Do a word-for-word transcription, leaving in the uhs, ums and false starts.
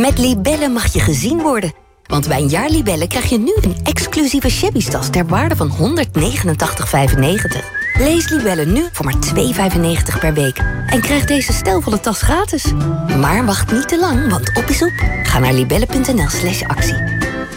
Met Libellen mag je gezien worden. Want bij een jaar Libellen krijg je nu een exclusieve shabby-tas ter waarde van honderdnegenentachtig vijfennegentig. Lees Libellen nu voor maar twee euro vijfennegentig per week. En krijg deze stijlvolle tas gratis. Maar wacht niet te lang, want op is op. Ga naar libellen punt n l slash actie.